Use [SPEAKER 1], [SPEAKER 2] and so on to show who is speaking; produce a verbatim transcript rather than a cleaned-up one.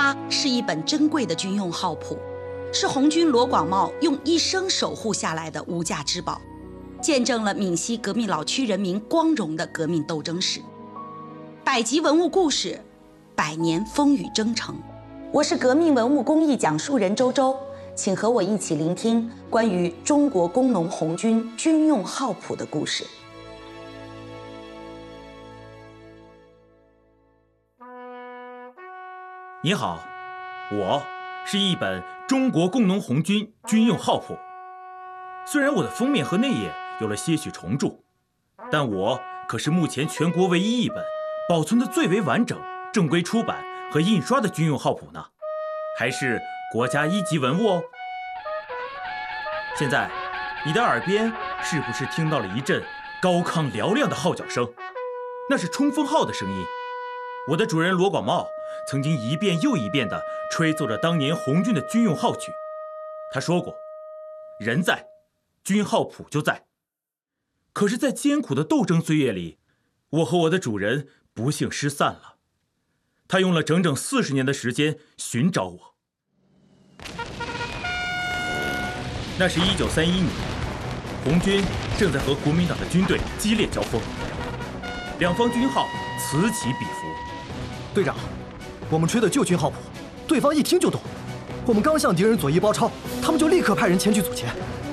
[SPEAKER 1] 它是一本珍贵的军用号谱，是红军罗广茂用一生守护下来的无价之宝，见证了闽西革命老区人民光荣的革命斗争史。百集文物故事，百年风雨征程。我是革命文物工艺讲述人周周，请和我一起聆听关于中国工农红军军用号谱的故事。
[SPEAKER 2] 你好，我是一本中国工农红军军用号谱。虽然我的封面和内页有了些许重铸，但我可是目前全国唯一一本保存的最为完整、正规出版和印刷的军用号谱呢，还是国家一级文物哦。现在，你的耳边是不是听到了一阵高亢嘹亮的号角声？那是冲锋号的声音。我的主人罗广茂曾经一遍又一遍地吹奏着当年红军的军用号曲。他说过，人在，军号谱就在。可是在艰苦的斗争岁月里，我和我的主人不幸失散了。他用了整整四十年的时间寻找我。那是一九三一年，红军正在和国民党的军队激烈交锋，两方军号此起彼伏。
[SPEAKER 3] 队长，我们吹的旧军号谱，对方一听就懂。我们刚向敌人左翼包抄，他们就立刻派人前去阻截。